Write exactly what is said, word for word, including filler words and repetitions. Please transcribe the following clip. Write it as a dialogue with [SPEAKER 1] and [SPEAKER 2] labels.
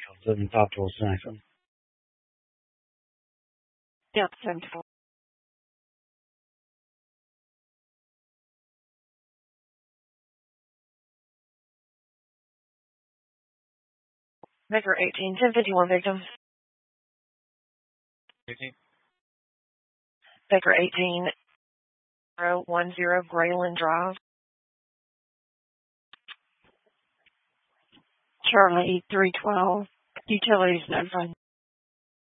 [SPEAKER 1] seven five twelve Saxon.
[SPEAKER 2] Yeah, seven four. Baker eighteen, ten fifty-one victim.
[SPEAKER 1] eighteen.
[SPEAKER 2] Baker eighteen, zero one zero Grayland Drive. Charlie three twelve. Utilities notified.